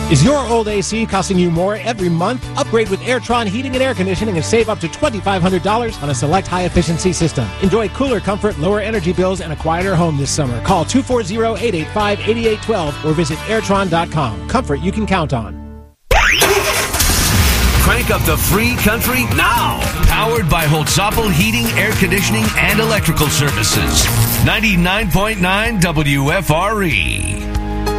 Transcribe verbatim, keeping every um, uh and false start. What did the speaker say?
Is your old A C costing you more every month? Upgrade with Airtron Heating and Air Conditioning and save up to two thousand five hundred dollars on a select high-efficiency system. Enjoy cooler comfort, lower energy bills, and a quieter home this summer. Call two four zero, eight eight five, eight eight one two or visit airtron dot com. Comfort you can count on. Crank up the free country now. Powered by Holtzapfel Heating, Air Conditioning, and Electrical Services. ninety-nine point nine W F R E.